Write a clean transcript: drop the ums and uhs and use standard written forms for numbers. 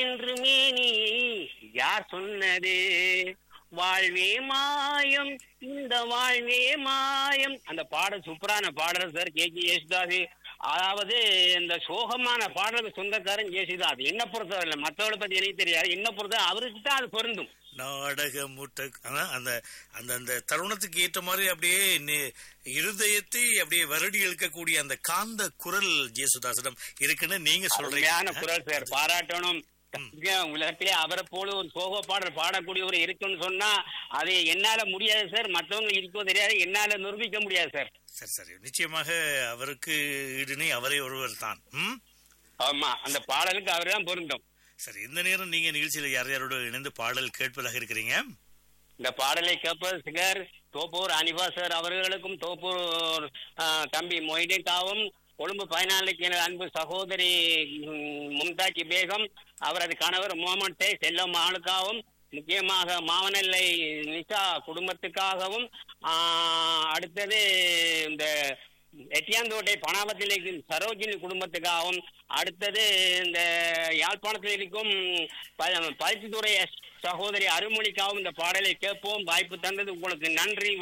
என்று மேனி யார் சொன்னது? வாழ்வே மாயம், இந்த வாழ்வே மாயம். அந்த பாடல் சூப்பரான பாடல் சார். கே.ஜி. யேசுதாஸ். அதாவது இந்த சோகமான பாடலுக்கு சொந்தக்காரன் யேசுதாஸ். என்ன பொறுத்தவரை மற்றவளை பத்தி எனக்கு தெரியாது. என்ன பொறுத்த அவருக்கு தான் அது பொருந்தும். நாடக முட்டை அந்த அந்த அந்த தருணத்துக்கு ஏற்ற மாதிரி அப்படியே இருதயத்தை அப்படியே வருடி இழுக்கக்கூடிய அந்த காந்த குரல் ஜேசுதாசிடம் இருக்குன்னு நீங்க சொல்றீங்க. குரல் சார், பாராட்டணும். உலகத்திலே அவரை போல ஒரு சோக பாடல் பாடக்கூடியவர் இருக்குன்னு சொன்னா அது என்னால முடியாது சார். மற்றவங்க இருக்கோ தெரியாது, என்னால நிரூபிக்க முடியாது சார். சரி சரி, நிச்சயமாக அவருக்கு ஈடுனே அவரே ஒருவர் தான். ஆமா, அந்த பாடலுக்கு அவரு தான் பொருந்தும். சரி, இந்த நேரம் நீங்க நிகழ்ச்சியில யார் யாரோட இணைந்து பாடல் கேட்பதாக இருக்கிறீங்க? இந்த பாடலை கேட்பது சார் தோப்பூர் அனிபா சார் அவர்களுக்கும், தோப்பூர் தம்பி மொய்தீன்காவும், கொழும்பு 14 எனது அன்பு சகோதரி மும்தாஜி பேகம், அவரது கணவர் முகமது டே செல்லம் ஆளுக்காகவும், முக்கியமாக மாவனல்லை நிஷா குடும்பத்துக்காகவும், அடுத்தது இந்த எட்டியாந்தோட்டை பணாவத்தில் இருக்கும் சரோஜினி குடும்பத்துக்காகவும், அடுத்தது இந்த யாழ்ப்பாணத்தில் இருக்கும் பருத்தித்துறை சகோதரி அருள்மொழிக்காகவும் இந்த பாடலை கேட்போம். வாய்ப்பு தந்தது உங்களுக்கு நன்றி.